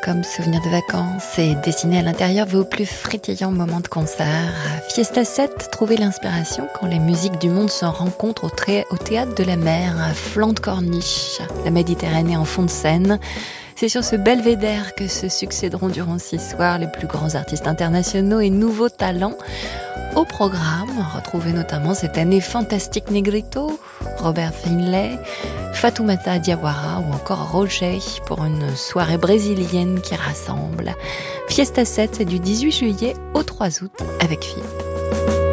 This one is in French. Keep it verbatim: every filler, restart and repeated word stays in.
comme souvenir de vacances et dessiner à l'intérieur vos plus frétillants moments de concert. Fiesta sept, trouvez l'inspiration quand les musiques du monde se rencontrent au, tré- au théâtre de la mer, à flanc de corniche, la Méditerranée en fond de scène. C'est sur ce belvédère que se succéderont durant six soirs les plus grands artistes internationaux et nouveaux talents. Au programme, retrouvez notamment cette année Fantastic Negrito, Robert Finlay, Fatoumata Diawara ou encore Roger pour une soirée brésilienne qui rassemble. Fiesta sept, c'est du dix-huit juillet au trois août avec Philippe.